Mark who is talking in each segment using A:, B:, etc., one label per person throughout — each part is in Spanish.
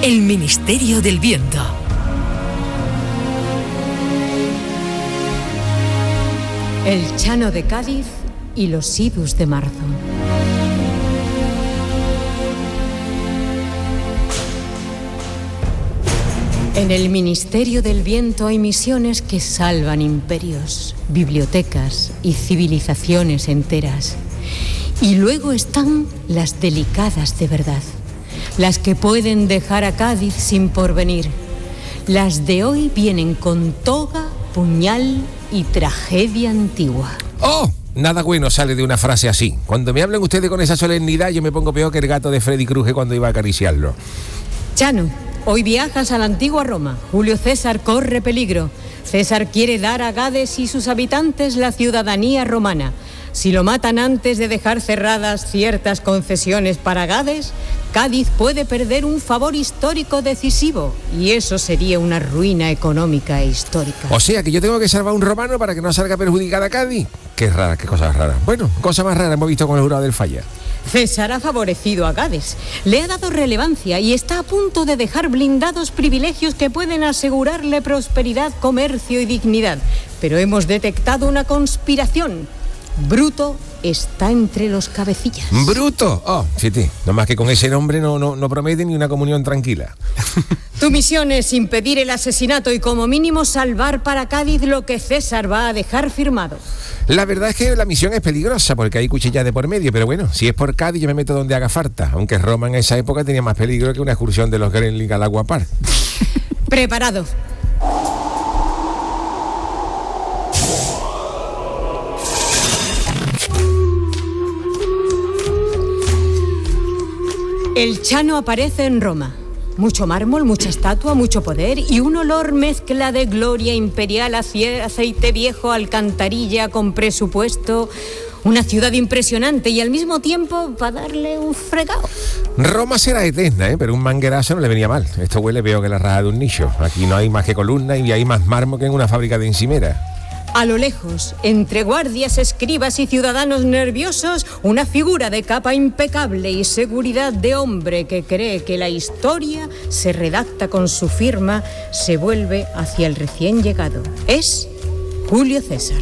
A: El Ministerio del Viento.
B: El Chano de Cádiz y los idus de marzo. En el Ministerio del Viento hay misiones que salvan imperios, bibliotecas y civilizaciones enteras. Y luego están las delicadas de verdad, las que pueden dejar a Cádiz sin porvenir. Las de hoy vienen con toga, puñal y tragedia antigua.
C: ¡Oh! Nada bueno sale de una frase así. Cuando me hablan ustedes con esa solemnidad, yo me pongo peor que el gato de Freddy Krueger cuando iba a acariciarlo.
B: Chano, hoy viajas a la antigua Roma. Julio César corre peligro. César quiere dar a Gades y sus habitantes la ciudadanía romana. Si lo matan antes de dejar cerradas ciertas concesiones para Gades, Cádiz puede perder un favor histórico decisivo, y eso sería una ruina económica e histórica.
C: O sea, que yo tengo que salvar a un romano para que no salga perjudicada Cádiz. Qué rara, qué cosas raras. Bueno, cosa más rara hemos visto con el jurado del Falla.
B: César ha favorecido a Gades, le ha dado relevancia y está a punto de dejar blindados privilegios que pueden asegurarle prosperidad, comercio y dignidad. Pero hemos detectado una conspiración. Bruto está entre los cabecillas.
C: ¿Bruto? Oh, fíjate, nomás que con ese nombre no promete ni una comunión tranquila.
B: Tu misión es impedir el asesinato y como mínimo salvar para Cádiz lo que César va a dejar firmado.
C: La verdad es que la misión es peligrosa porque hay cuchillas de por medio, pero bueno, si es por Cádiz yo me meto donde haga falta, aunque Roma en esa época tenía más peligro que una excursión de los Gremlins al Agua Park.
B: Preparado. El Chano aparece en Roma. Mucho mármol, mucha estatua, mucho poder y un olor mezcla de gloria imperial, aceite viejo, alcantarilla con presupuesto. Una ciudad impresionante y al mismo tiempo para darle un fregado.
C: Roma será eterna, pero un manguerazo no le venía mal. Esto huele peor que la raja de un nicho. Aquí no hay más que columnas y hay más mármol que en una fábrica de encimera.
B: A lo lejos, entre guardias, escribas y ciudadanos nerviosos, una figura de capa impecable y seguridad de hombre que cree que la historia se redacta con su firma, se vuelve hacia el recién llegado. Es Julio César.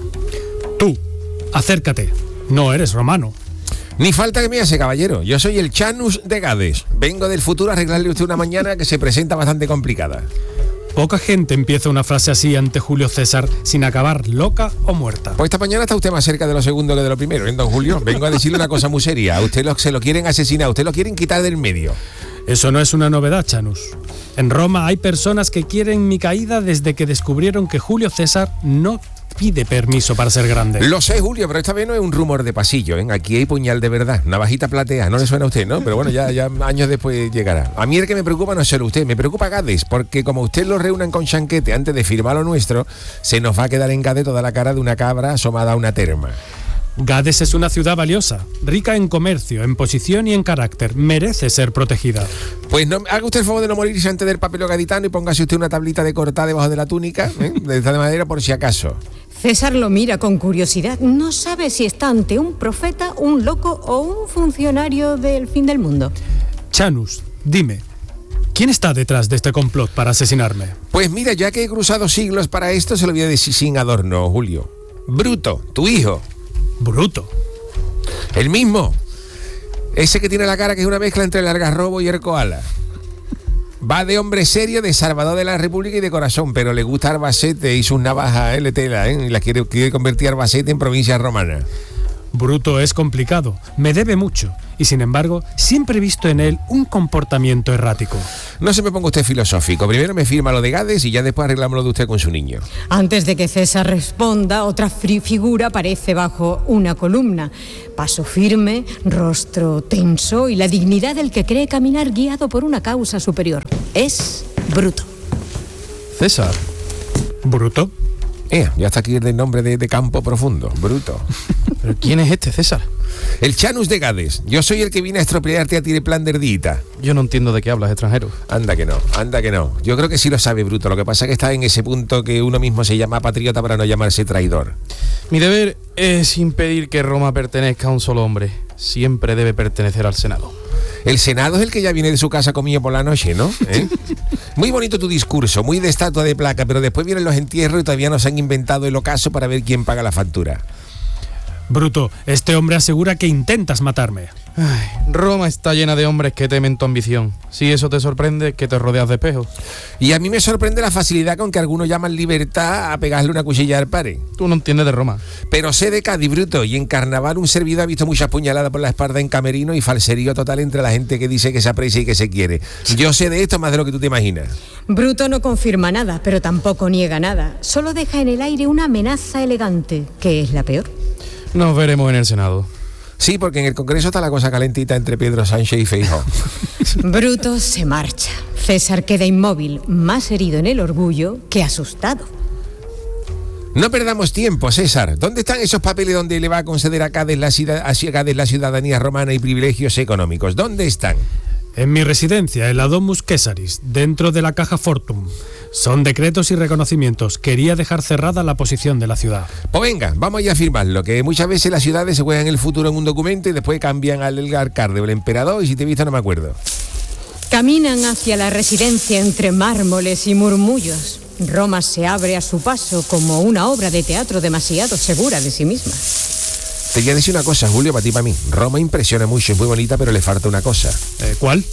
D: Tú, acércate. No eres romano.
C: Ni falta que me hace, caballero. Yo soy el Chanus de Gades. Vengo del futuro a arreglarle a usted una mañana que se presenta bastante complicada.
D: Poca gente empieza una frase así ante Julio César sin acabar loca o muerta.
C: Pues esta mañana está usted más cerca de lo segundo que de lo primero, ¿eh, don Julio? Vengo a decirle una cosa muy seria. A usted se lo quieren asesinar, a usted lo quieren quitar del medio.
D: Eso no es una novedad, Chanus. En Roma hay personas que quieren mi caída desde que descubrieron que Julio César no pide permiso para ser grande.
C: Lo sé, Julio, pero esta vez no es un rumor de pasillo, ¿eh? Aquí hay puñal de verdad, navajita platea, no le suena a usted, ¿no? Pero bueno, ya años después llegará. A mí el que me preocupa no es solo usted, me preocupa Gades, porque como usted lo reúnan con chanquete antes de firmar lo nuestro, se nos va a quedar en Gades toda la cara de una cabra asomada a una terma.
D: Gades es una ciudad valiosa, rica en comercio, en posición y en carácter. Merece ser protegida.
C: Pues no, haga usted el favor de no morirse antes del papel gaditano y póngase usted una tablita de cortada debajo de la túnica, de esta manera por si acaso.
B: César lo mira con curiosidad. No sabe si está ante un profeta, un loco o un funcionario del fin del mundo.
D: Chanus, dime, ¿quién está detrás de este complot para asesinarme?
C: Pues mira, ya que he cruzado siglos para esto, se lo voy a decir sin adorno, Julio. Bruto, tu hijo.
D: ¿Bruto?
C: El mismo. Ese que tiene la cara que es una mezcla entre el algarrobo y el koala. Va de hombre serio, de salvador de la República y de corazón, pero le gusta Albacete y sus navajas, le tela, y la quiere convertir Albacete en provincia romana.
D: Bruto es complicado, me debe mucho, y sin embargo, siempre he visto en él un comportamiento errático.
C: No se me ponga usted filosófico, primero me firma lo de Gades y ya después arreglamos lo de usted con su niño.
B: Antes de que César responda, otra figura aparece bajo una columna. Paso firme, rostro tenso y la dignidad del que cree caminar guiado por una causa superior. Es Bruto.
D: César. ¿Bruto?
C: Ya está aquí el nombre de Campo Profundo, Bruto.
E: ¿Pero quién es este, César?
C: El Chanus de Gades. Yo soy el que vine a estropearte a ti el plan de Erdita.
E: Yo no entiendo de qué hablas, extranjero.
C: Anda que no. Yo creo que sí lo sabe, Bruto. Lo que pasa es que está en ese punto que uno mismo se llama patriota para no llamarse traidor.
E: Mi deber es impedir que Roma pertenezca a un solo hombre. Siempre debe pertenecer al Senado.
C: El Senado es el que ya viene de su casa comido por la noche, ¿no? Muy bonito tu discurso, muy de estatua de placa, pero después vienen los entierros y todavía no se han inventado el ocaso para ver quién paga la factura.
D: Bruto, este hombre asegura que intentas matarme.
E: Ay, Roma está llena de hombres que temen tu ambición. Si eso te sorprende, que te rodeas de espejos.
C: Y a mí me sorprende la facilidad con que algunos llaman libertad a pegarle una cuchilla al pare.
E: Tú no entiendes de Roma.
C: Pero sé de Cádiz, Bruto, y en carnaval un servidor ha visto muchas puñaladas por la espalda en camerino y falserío total entre la gente que dice que se aprecia y que se quiere. Yo sé de esto más de lo que tú te imaginas.
B: Bruto no confirma nada, pero tampoco niega nada. Solo deja en el aire una amenaza elegante, que es la peor.
E: Nos veremos en el Senado.
C: Sí, porque en el Congreso está la cosa calentita entre Pedro Sánchez y Feijóo.
B: Bruto se marcha. César queda inmóvil, más herido en el orgullo que asustado.
C: No perdamos tiempo, César. ¿Dónde están esos papeles donde le va a conceder a Cádiz la ciudadanía romana y privilegios económicos? ¿Dónde están?
D: En mi residencia, en la Domus Caesaris, dentro de la caja Fortum. Son decretos y reconocimientos. Quería dejar cerrada la posición de la ciudad.
C: Pues venga, vamos ya a firmarlo, que muchas veces las ciudades se juegan el futuro en un documento y después cambian al alcalde o el emperador y si te he visto no me acuerdo.
B: Caminan hacia la residencia entre mármoles y murmullos. Roma se abre a su paso como una obra de teatro demasiado segura de sí misma.
C: Te voy a decir una cosa, Julio, para ti y para mí. Roma impresiona mucho, es muy bonita, pero le falta una cosa.
D: ¿Cuál?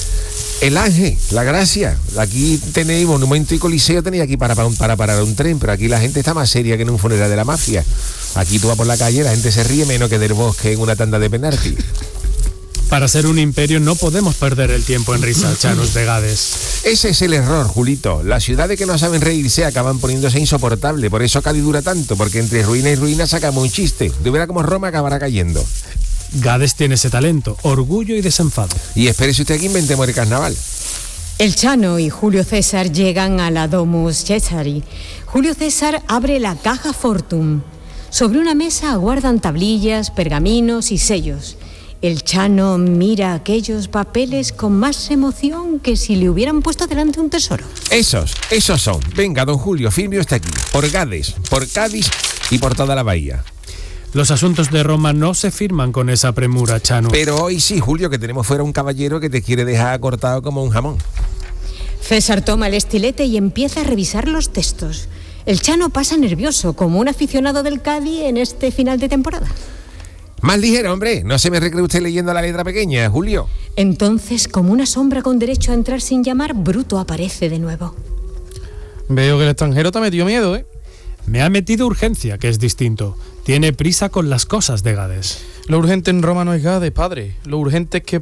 C: El Ángel, la Gracia. Aquí tenéis Monumento y Coliseo, tenéis aquí para parar un tren, pero aquí la gente está más seria que en un funeral de la mafia. Aquí tú vas por la calle, la gente se ríe menos que del Bosque en una tanda de penalti.
D: Para ser un imperio no podemos perder el tiempo en risa, Chanus de Gades.
C: Ese es el error, Julito. Las ciudades que no saben reírse acaban poniéndose insoportables. Por eso Cádiz dura tanto, porque entre ruina y ruina sacamos un chiste. De ver como Roma acabará cayendo.
D: Gades tiene ese talento, orgullo y desenfado.
C: Y espérese usted que inventemos el carnaval.
B: El Chano y Julio César llegan a la Domus Caesari. Julio César abre la caja Fortum. Sobre una mesa aguardan tablillas, pergaminos y sellos. El Chano mira aquellos papeles con más emoción que si le hubieran puesto delante un tesoro. Esos
C: son. Venga, don Julio, firme está aquí. Por Gades, por Cádiz y por toda la bahía.
D: Los asuntos de Roma no se firman con esa premura, Chano.
C: Pero hoy sí, Julio, que tenemos fuera un caballero que te quiere dejar cortado como un jamón.
B: César toma el estilete y empieza a revisar los textos. El Chano pasa nervioso, como un aficionado del Cádiz en este final de temporada.
C: Más ligero, hombre. No se me recree usted leyendo la letra pequeña, Julio.
B: Entonces, como una sombra con derecho a entrar sin llamar, Bruto aparece de nuevo.
E: Veo que el extranjero te ha metido miedo, ¿eh?
D: Me ha metido urgencia, que es distinto. Tiene prisa con las cosas de Gades.
E: Lo urgente en Roma no es Gades, padre. Lo urgente es que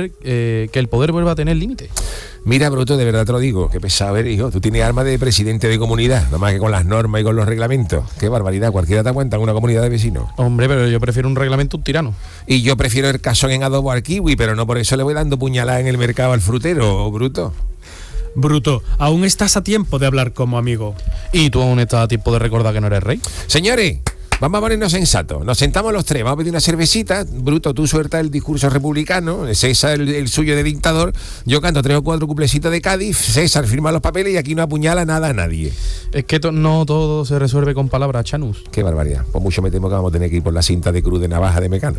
E: el poder vuelva a tener límite.
C: Mira, Bruto, de verdad te lo digo, qué pesado eres, hijo. Tú tienes arma de presidente de comunidad, nada más que con las normas y con los reglamentos. Qué barbaridad, cualquiera te aguanta en una comunidad de vecinos.
E: Hombre, pero yo prefiero un reglamento, un tirano.
C: Y yo prefiero el cazón en adobo al kiwi, pero no por eso le voy dando puñalada en el mercado al frutero, Bruto.
D: Bruto, aún estás a tiempo de hablar como amigo.
E: ¿Y tú aún estás a tiempo de recordar que no eres rey?
C: Señores, vamos a ponernos sensatos. Nos sentamos los tres, vamos a pedir una cervecita. Bruto, tú sueltas el discurso republicano, César el suyo de dictador. Yo canto 3 o 4 cuplecitos de Cádiz, César firma los papeles y aquí no apuñala nada a nadie.
E: Es que no todo se resuelve con palabras, Chanus.
C: Qué barbaridad. Pues mucho me temo que vamos a tener que ir por la cinta de cruz de navaja de Mecano.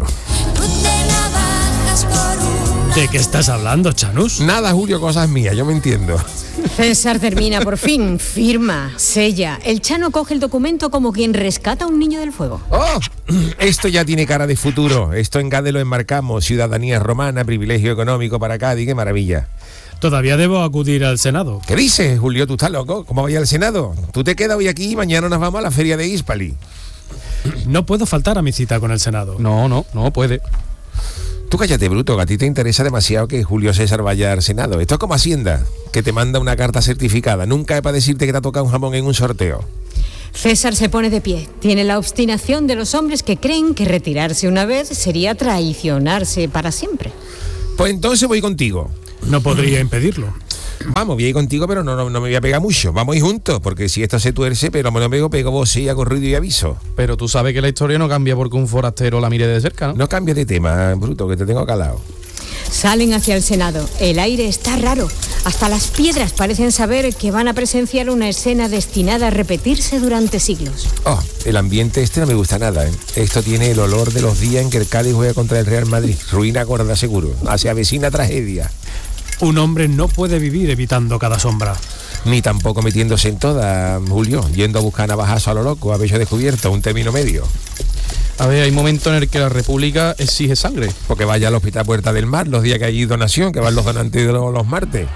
D: ¿De qué estás hablando, Chanus?
C: Nada, Julio, cosas mías, yo me entiendo.
B: César termina por fin, firma, sella. El Chano coge el documento como quien rescata a un niño del fuego.
C: ¡Oh! Esto ya tiene cara de futuro. Esto en Gades lo enmarcamos. Ciudadanía romana, privilegio económico para Cádiz, qué maravilla.
D: Todavía debo acudir al Senado.
C: ¿Qué dices, Julio? ¿Tú estás loco? ¿Cómo vaya al Senado? Tú te quedas hoy aquí y mañana nos vamos a la feria de Hispali.
D: No puedo faltar a mi cita con el Senado.
E: No puede.
C: Tú cállate, Bruto, que a ti te interesa demasiado que Julio César vaya al Senado. Esto es como Hacienda, que te manda una carta certificada. Nunca es para decirte que te ha tocado un jamón en un sorteo.
B: César se pone de pie. Tiene la obstinación de los hombres que creen que retirarse una vez sería traicionarse para siempre.
C: Pues entonces voy contigo.
D: No podría impedirlo.
C: Vamos, voy a ir contigo, pero no me voy a pegar mucho. Vamos a ir juntos, porque si esto se tuerce, pero me lo pego vos y hago ruido y aviso.
E: Pero tú sabes que la historia no cambia porque un forastero la mire de cerca, ¿no?
C: No cambia de tema, Bruto, que te tengo calado.
B: Salen hacia el Senado. El aire está raro. Hasta las piedras parecen saber que van a presenciar una escena destinada a repetirse durante siglos.
C: Oh, el ambiente este no me gusta nada, ¿eh? Esto tiene el olor de los días en que el Cádiz juega contra el Real Madrid. Ruina gorda seguro. Se avecina tragedia.
D: Un hombre no puede vivir evitando cada sombra.
C: Ni tampoco metiéndose en toda, Julio, yendo a buscar navajazo a lo loco, a bello descubierto, un término medio.
E: A ver, hay momentos en el que la República exige sangre.
C: Porque vaya al Hospital Puerta del Mar los días que hay donación, que van los donantes los martes.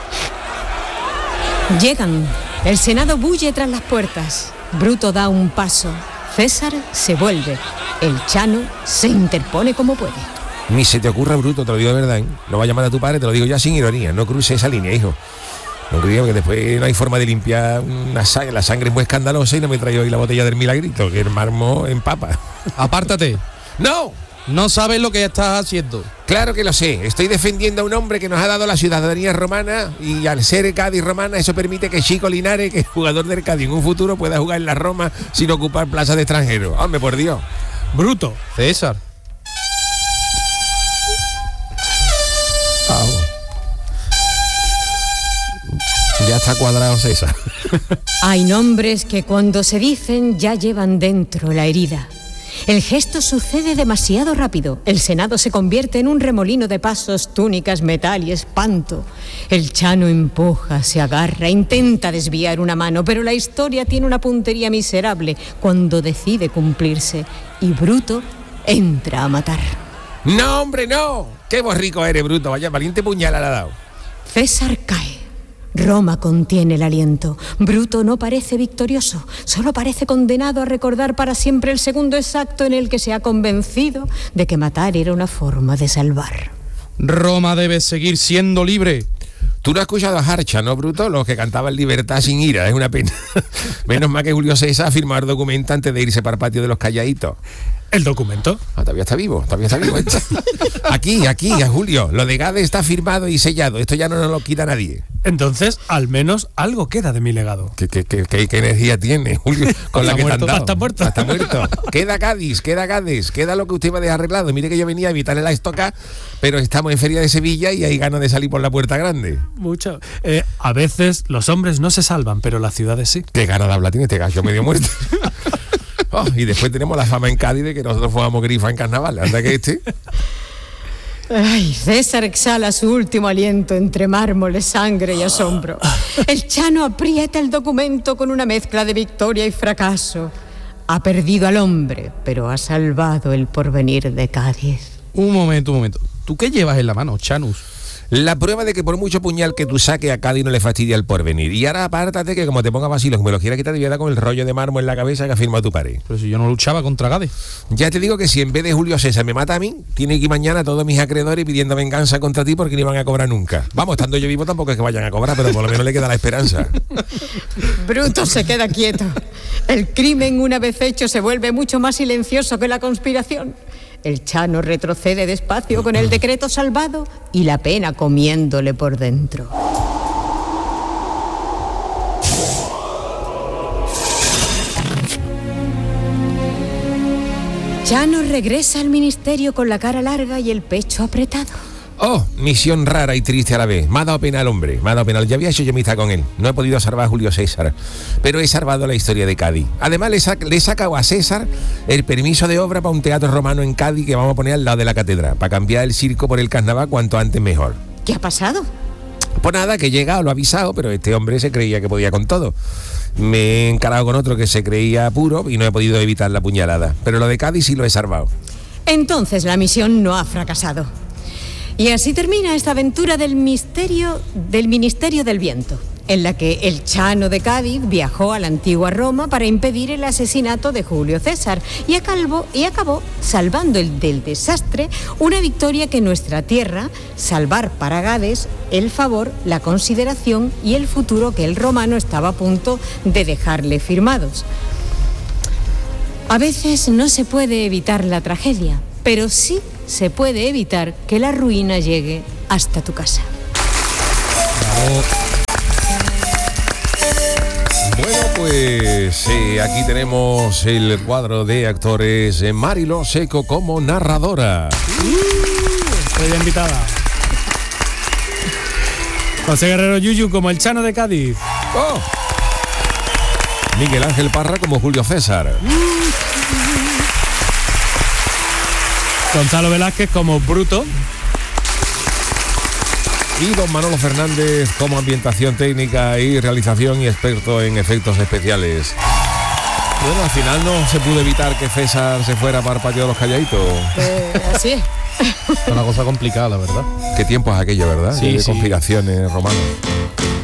B: Llegan. El Senado bulle tras las puertas. Bruto da un paso. César se vuelve. El Chano se interpone como puede.
C: Ni se te ocurra, Bruto, te lo digo de verdad, ¿eh? No vaya a llamar a tu padre, te lo digo ya sin ironía. No cruce esa línea, hijo. No creo que después no hay forma de limpiar la sangre es muy escandalosa y no me traigo hoy la botella del milagrito, que el mármol empapa.
E: Apártate.
C: ¡No!
E: No sabes lo que estás haciendo.
C: Claro que lo sé. Estoy defendiendo a un hombre que nos ha dado la ciudadanía romana y al ser Cádiz romana eso permite que Chico Linares, que es jugador del Cádiz en un futuro, pueda jugar en la Roma sin ocupar plaza de extranjero. Hombre, por Dios.
D: Bruto.
E: César.
C: Ya está cuadrado César.
B: Hay nombres que cuando se dicen ya llevan dentro la herida. El gesto sucede demasiado rápido. El Senado se convierte en un remolino de pasos, túnicas, metal y espanto. El Chano empuja, se agarra, intenta desviar una mano, pero la historia tiene una puntería miserable cuando decide cumplirse. Y Bruto entra a matar.
C: ¡No, hombre, no! ¡Qué borrico eres, Bruto! Vaya valiente puñal le ha dado.
B: César cae. Roma contiene el aliento. Bruto no parece victorioso, solo parece condenado a recordar para siempre el segundo exacto en el que se ha convencido de que matar era una forma de salvar.
E: Roma debe seguir siendo libre.
C: Tú no has escuchado a Harcha, ¿no, Bruto? Los que cantaban libertad sin ira, es una pena. Menos mal que Julio César firmó el documento antes de irse para el patio de los calladitos.
D: ¿El documento?
C: Todavía está vivo. Aquí, a Julio. Lo de Gade está firmado y sellado. Esto ya no nos lo quita nadie.
D: Entonces, al menos algo queda de mi legado.
C: ¿Qué energía tiene, Julio? Con la que te han dado.
D: Está muerto.
C: Está muerto. Queda Cádiz, queda Gades, queda lo que usted va a dejar arreglado. Mire que yo venía a evitarle la estoca, pero estamos en Feria de Sevilla y hay ganas de salir por la puerta grande.
D: Mucho. A veces los hombres no se salvan, pero las ciudades sí.
C: Qué ganas de hablar tiene este gallo medio muerto. Y después tenemos la fama en Cádiz de que nosotros fumamos grifa en carnaval. Anda que este.
B: Ay, César exhala su último aliento entre mármoles, sangre y asombro. El Chano aprieta el documento con una mezcla de victoria y fracaso. Ha perdido al hombre, pero ha salvado el porvenir de Cádiz.
E: Un momento. ¿Tú qué llevas en la mano, Chanus?
C: La prueba de que por mucho puñal que tú saques a Cádiz no le fastidia el porvenir. Y ahora apártate que como te ponga vacilo, que me lo quiera quitar, te voy a dar con el rollo de mármol en la cabeza que ha firmado tu pared.
E: Pero si yo no luchaba contra Gade.
C: Ya te digo que si en vez de Julio César me mata a mí, tiene que ir mañana todos mis acreedores pidiendo venganza contra ti porque no iban a cobrar nunca. Vamos, estando yo vivo tampoco es que vayan a cobrar, pero por lo menos le queda la esperanza.
B: Bruto se queda quieto. El crimen, una vez hecho, se vuelve mucho más silencioso que la conspiración. El Chano retrocede despacio con el decreto salvado y la pena comiéndole por dentro. Chano regresa al ministerio con la cara larga y el pecho apretado.
C: Oh, misión rara y triste a la vez. Me ha dado pena el hombre, me ha dado pena. Ya había hecho yo amistad con él. No he podido salvar a Julio César, pero he salvado la historia de Cádiz. Además, le he sacado a César el permiso de obra para un teatro romano en Cádiz que vamos a poner al lado de la catedral, para cambiar el circo por el carnaval cuanto antes mejor.
B: ¿Qué ha pasado?
C: Pues nada, que he llegado, lo he avisado, pero este hombre se creía que podía con todo. Me he encarado con otro que se creía puro y no he podido evitar la puñalada. Pero lo de Cádiz sí lo he salvado.
B: Entonces la misión no ha fracasado. Y así termina esta aventura del Ministerio del Viento, en la que el Chano de Cádiz viajó a la antigua Roma para impedir el asesinato de Julio César y acabó salvando del desastre una victoria que nuestra tierra, salvar para Gades el favor, la consideración y el futuro que el romano estaba a punto de dejarle firmados. A veces no se puede evitar la tragedia, pero sí se puede evitar que la ruina llegue hasta tu casa.
C: Bueno, pues aquí tenemos el cuadro de actores Marilo Seco como narradora.
D: Estoy invitada. José Guerrero Yuyu como el Chano de Cádiz.
C: ¡Oh! Miguel Ángel Parra como Julio César.
D: Gonzalo Velázquez como Bruto.
C: Y don Manolo Fernández como ambientación técnica y realización y experto en efectos especiales. Bueno, al final no se pudo evitar que César se fuera para el patio de los Calladitos.
B: Así es.
E: Es una cosa complicada, la verdad.
C: Qué tiempo es aquello, ¿verdad?
E: Sí,
C: De
E: sí.
C: conspiraciones romanas.